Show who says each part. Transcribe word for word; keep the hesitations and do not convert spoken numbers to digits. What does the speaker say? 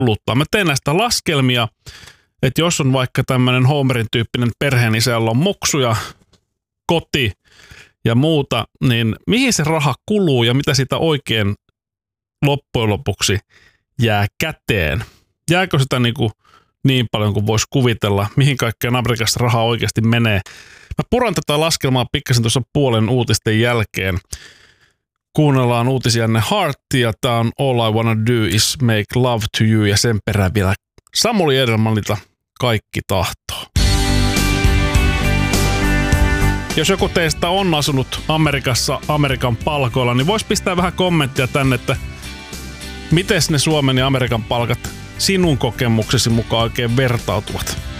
Speaker 1: kuluttaa. Mä teen näistä laskelmia, että jos on vaikka tämmöinen Homerin tyyppinen perhe, niin siellä on muksuja, koti ja muuta, niin mihin se raha kuluu ja mitä siitä oikein loppujen lopuksi jää käteen? Jääkö sitä niin, kuin niin paljon kuin voisi kuvitella? Mihin kaikkeen Amerikassa rahaa oikeasti menee? Mä puran tätä laskelmaa pikkasen tuossa puolen uutisten jälkeen. Kuunnellaan uutisianne Heartia. Tää on All I Wanna Do Is Make Love to You ja sen perään vielä Samuli Edelmanilta Kaikki tahtoo. Jos joku teistä on asunut Amerikassa Amerikan palkoilla, niin vois pistää vähän kommenttia tänne, että miten ne Suomen ja Amerikan palkat sinun kokemuksesi mukaan oikein vertautuvat.